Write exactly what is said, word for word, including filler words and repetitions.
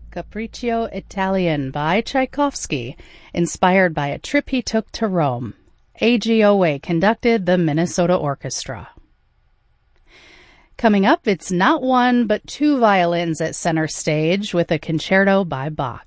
Capriccio Italian by Tchaikovsky, inspired by a trip he took to Rome. A G Owe conducted the Minnesota Orchestra. Coming up, it's not one but two violins at center stage with a concerto by Bach.